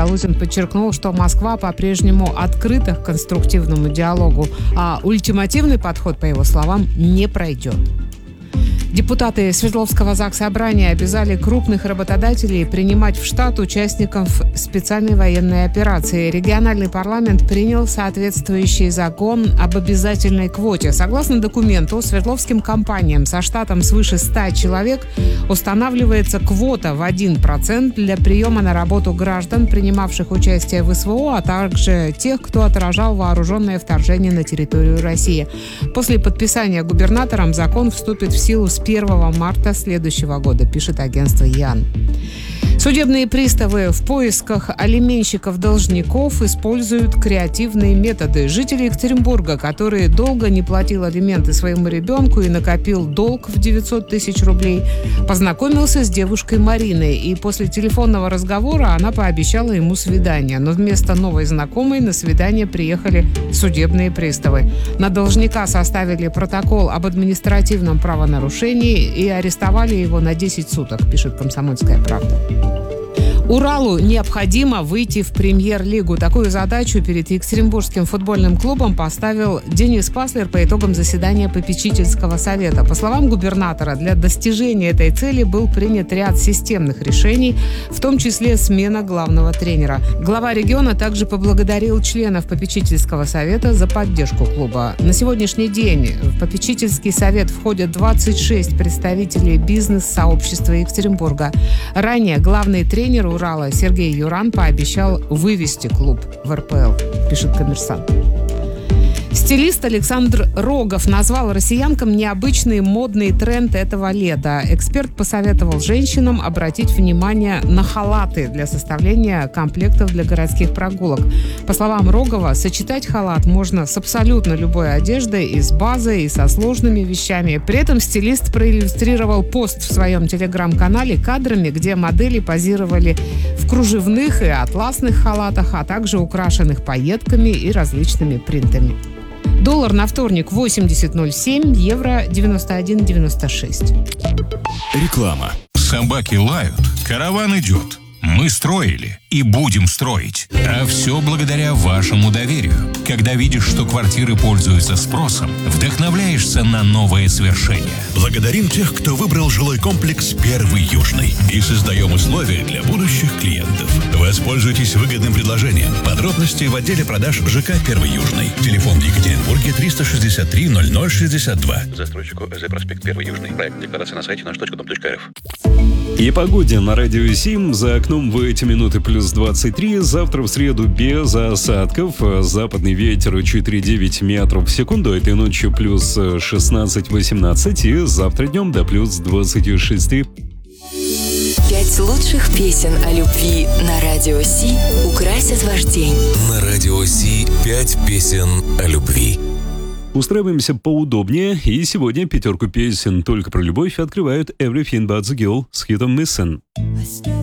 Галузин подчеркнул, что Москва по-прежнему открыта к конструктивному диалогу, а ультимативный подход, по его словам, не пройдет. Депутаты Свердловского заксобрания обязали крупных работодателей принимать в штат участников специальной военной операции. Региональный парламент принял соответствующий закон об обязательной квоте. Согласно документу, свердловским компаниям со штатом свыше 100 человек устанавливается квота в 1% для приема на работу граждан, принимавших участие в СВО, а также тех, кто отражал вооруженное вторжение на территорию России. После подписания губернатором закон вступит в силу с 1 марта следующего года, пишет агентство ЯН. Судебные приставы в поисках алименщиков-должников используют креативные методы. Житель Екатеринбурга, который долго не платил алименты своему ребенку и накопил долг в 900 тысяч рублей, познакомился с девушкой Мариной, и после телефонного разговора она пообещала ему свидание. Но вместо новой знакомой на свидание приехали судебные приставы. На должника составили протокол об административном правонарушении и арестовали его на 10 суток, пишет «Комсомольская правда». Уралу необходимо выйти в премьер-лигу. Такую задачу перед Екатеринбургским футбольным клубом поставил Денис Паслер по итогам заседания попечительского совета. По словам губернатора, для достижения этой цели был принят ряд системных решений, в том числе смена главного тренера. Глава региона также поблагодарил членов попечительского совета за поддержку клуба. На сегодняшний день в попечительский совет входят 26 представителей бизнес-сообщества Екатеринбурга. Ранее главный тренер Урала Сергей Юран пообещал вывести клуб в РПЛ, пишет «Коммерсант». Стилист Александр Рогов назвал россиянкам необычный модный тренд этого лета. Эксперт посоветовал женщинам обратить внимание на халаты для составления комплектов для городских прогулок. По словам Рогова, сочетать халат можно с абсолютно любой одеждой, и с базой, и со сложными вещами. При этом стилист проиллюстрировал пост в своем телеграм-канале кадрами, где модели позировали в кружевных и атласных халатах, а также украшенных пайетками и различными принтами. Доллар на вторник 80.07, евро 91.96. Реклама. Собаки лают, караван идет. Мы строили и будем строить. А все благодаря вашему доверию. Когда видишь, что квартиры пользуются спросом, вдохновляешься на новые свершения. Благодарим тех, кто выбрал жилой комплекс «Первый Южный». И создаем условия для будущих клиентов. Воспользуйтесь выгодным предложением. Подробности в отделе продаж ЖК «Первый Южный». Телефон в Екатеринбурге 363 0062. Застройщику ЭЗ проспект Первый Южный. Проект декларации на сайте наш.дом.рф. И погоде на радио СИМ. За окном в эти минуты плюс 23. Завтра в среду без осадков. Западный ветер 4,9 метров в секунду. Этой ночью плюс 16-18. И завтра днем до плюс 26. 5 лучших песен о любви на радио Си украсят ваш день. На радио Си 5 песен о любви. Устраиваемся поудобнее, и сегодня 5 песен только про любовь открывают Everything But The Girl с хитом Missing.